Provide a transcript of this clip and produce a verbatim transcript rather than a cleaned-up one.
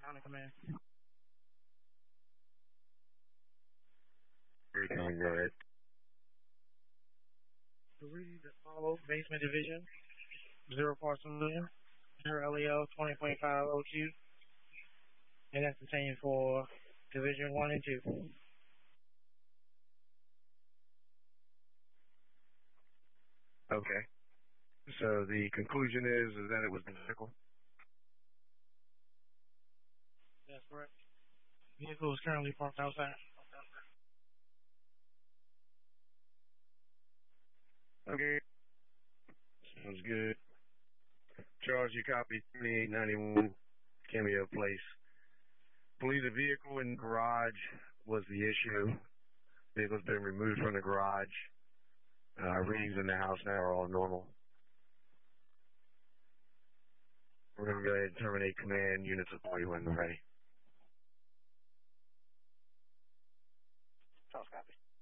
County Command. Recon, go ahead. Three to follow basement division. Zero parts million. Zero L E L twenty point five O two. And that's the same for division one and two. Okay. So the conclusion is, is that it was the vehicle? That's correct. Vehicle is currently parked outside. Okay. Sounds good. Charles, you copy twenty-eight ninety-one Cameo Place. Believe the vehicle in the garage was the issue. Vehicle's been removed from the garage. Uh, readings in the house now are all normal. We're going to go ahead and terminate command. Units authority when they're ready. Charles, copy.